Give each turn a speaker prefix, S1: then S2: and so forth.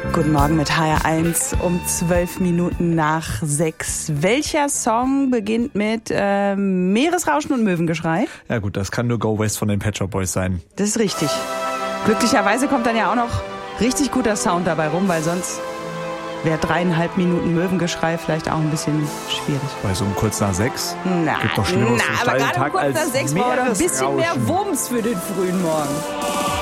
S1: Guten Morgen mit HR1 um 12 Minuten nach 6. Welcher Song beginnt mit Meeresrauschen und Möwengeschrei?
S2: Ja gut, das kann nur Go West von den Pet Shop Boys sein.
S1: Das ist richtig. Glücklicherweise kommt dann ja auch noch richtig guter Sound dabei rum, weil sonst wäre 3,5 Minuten Möwengeschrei vielleicht auch ein bisschen schwierig.
S2: Bei so um kurz nach 6?
S1: Gibt
S2: doch Schlimmeres
S1: aber gerade um kurz nach 6 war doch ein bisschen mehr Wumms für den frühen Morgen.